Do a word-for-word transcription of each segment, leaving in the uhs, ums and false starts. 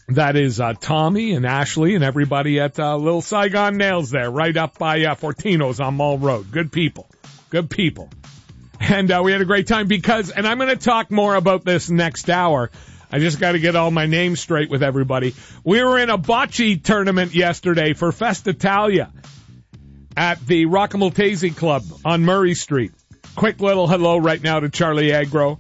That is uh, Tommy and Ashley and everybody at uh, Little Saigon Nails there, right up by uh, Fortino's on Mall Road. Good people. Good people. And uh, we had a great time because, and I'm going to talk more about this next hour. I just got to get all my names straight with everybody. We were in a bocce tournament yesterday for Festa Italia at the Roccamaltese Club on Murray Street. Quick little hello right now to Charlie Agro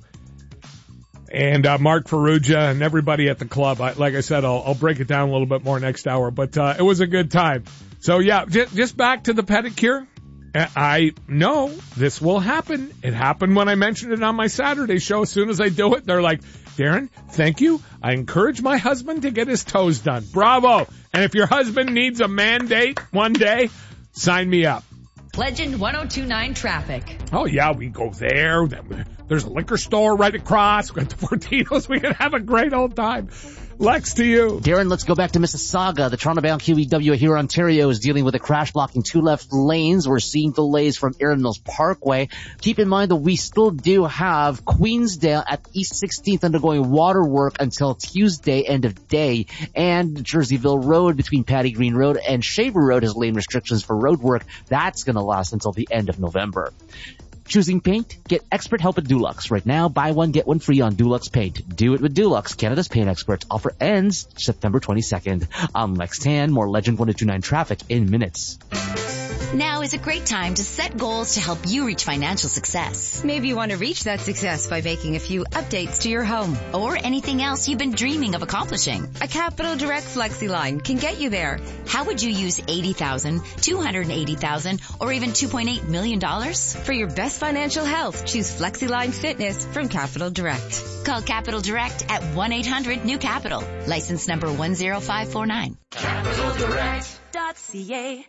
and uh, Mark Ferrugia and everybody at the club. I, like I said, I'll, I'll break it down a little bit more next hour, but uh, it was a good time. So, yeah, j- just back to the pedicure. I know this will happen. It happened when I mentioned it on my Saturday show. As soon as I do it, they're like, Darren, thank you. I encourage my husband to get his toes done. Bravo. And if your husband needs a mandate one day, sign me up. Legend one oh two point nine traffic. Oh, yeah, we go there. Then there's a liquor store right across. We got the Fortinos. We can have a great old time. Lex, to you. Darren, let's go back to Mississauga. The Toronto-bound Q E W here, Ontario, is dealing with a crash blocking two left lanes. We're seeing delays from Erin Mills Parkway. Keep in mind that we still do have Queensdale at East sixteenth undergoing water work until Tuesday, end of day. And Jerseyville Road between Patty Green Road and Shaver Road has lane restrictions for road work. That's going to last until the end of November. Choosing paint? Get expert help at Dulux. Right now, buy one, get one free on Dulux Paint. Do it with Dulux, Canada's paint experts. Offer ends September twenty-second. I'm Lex Tan, more Legend one oh two point nine traffic in minutes. Now is a great time to set goals to help you reach financial success. Maybe you want to reach that success by making a few updates to your home. Or anything else you've been dreaming of accomplishing. A Capital Direct Flexi line can get you there. How would you use eighty thousand dollars, two hundred eighty thousand dollars, or even two point eight million dollars? For your best financial health, choose FlexiLine Fitness from Capital Direct. Call Capital Direct at one eight hundred new capital. License number one zero five four nine. Capital Direct dot C A.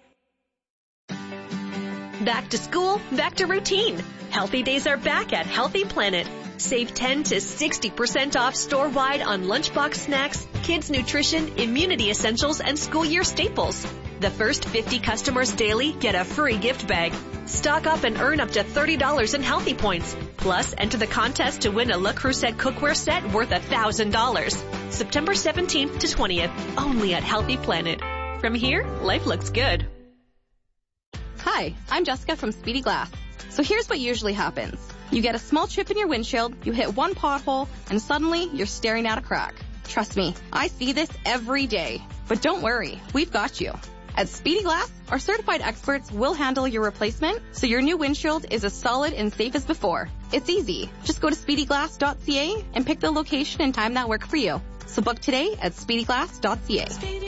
Back to school, back to routine. Healthy Days are back at Healthy Planet. Save ten to sixty percent off store-wide on lunchbox snacks, kids nutrition, immunity essentials, and school year staples. The first fifty customers daily get a free gift bag. Stock up and earn up to thirty dollars in Healthy Points. Plus, enter the contest to win a Le Creuset cookware set worth one thousand dollars. September seventeenth to twentieth, only at Healthy Planet. From here, life looks good. Hi, I'm Jessica from Speedy Glass. So here's what usually happens. You get a small chip in your windshield, you hit one pothole, and suddenly you're staring at a crack. Trust me, I see this every day. But don't worry, we've got you. At Speedy Glass, our certified experts will handle your replacement, so your new windshield is as solid and safe as before. It's easy. Just go to speedy glass dot C A and pick the location and time that work for you. So book today at speedy glass dot C A.